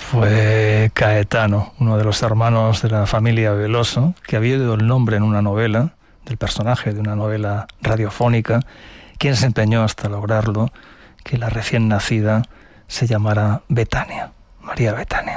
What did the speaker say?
Fue Caetano, uno de los hermanos de la familia Veloso, que había oído el nombre en una novela, del personaje de una novela radiofónica, quien se empeñó hasta lograrlo que la recién nacida se llamara Betania, María Betania.